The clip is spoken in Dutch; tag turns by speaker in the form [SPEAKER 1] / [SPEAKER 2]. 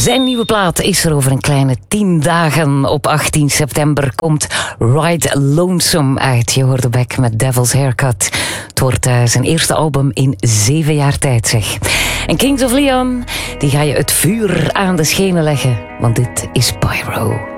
[SPEAKER 1] Zijn nieuwe plaat is er over een kleine 10 dagen. Op 18 september komt Ride Lonesome uit. Je hoorde Beck met Devil's Haircut. Het wordt zijn eerste album in 7 jaar tijd, zeg. En Kings of Leon, die ga je het vuur aan de schenen leggen. Want dit is Pyro.